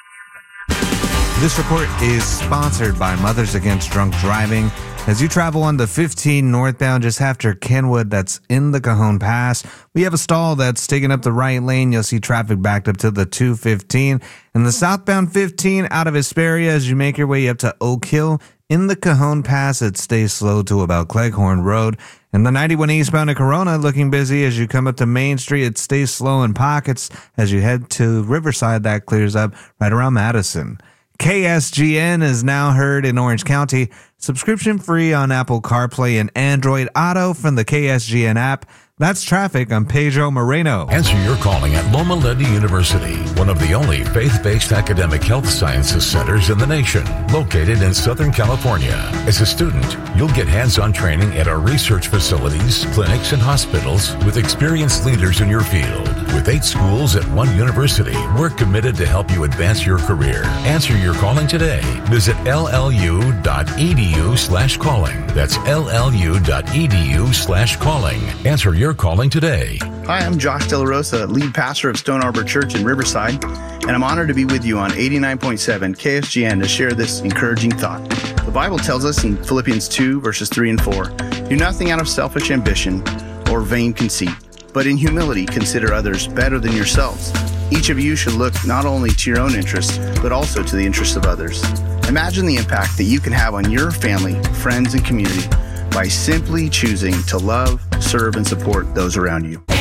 This report is sponsored by Mothers Against Drunk Driving. As you travel on the 15 northbound just after Kenwood, that's in the Cajon Pass, we have a stall that's taking up the right lane. You'll see traffic backed up to the 215. And the southbound 15 out of Hesperia as you make your way up to Oak Hill. In the Cajon Pass, it stays slow to about Cleghorn Road. And the 91 eastbound of Corona looking busy as you come up to Main Street. It stays slow in pockets as you head to Riverside. That clears up right around Madison. KSGN is now heard in Orange County. Subscription free on Apple CarPlay and Android Auto from the KSGN app. That's traffic. I'm Pedro Moreno. Answer your calling at Loma Linda University, one of the only faith-based academic health sciences centers in the nation, located in Southern California. As a student, you'll get hands-on training at our research facilities, clinics, and hospitals with experienced leaders in your field. With 8 schools at one university, we're committed to help you advance your career. Answer your calling today. Visit llu.edu/calling. That's llu.edu/calling. Answer your calling today. Hi, I'm Josh De La Rosa, lead pastor of Stone Arbor Church in Riverside, and I'm honored to be with you on 89.7 KSGN to share this encouraging thought. The Bible tells us in Philippians 2, verses 3 and 4, do nothing out of selfish ambition or vain conceit, but in humility consider others better than yourselves. Each of you should look not only to your own interests, but also to the interests of others. Imagine the impact that you can have on your family, friends, and community by simply choosing to love, serve, and support those around you.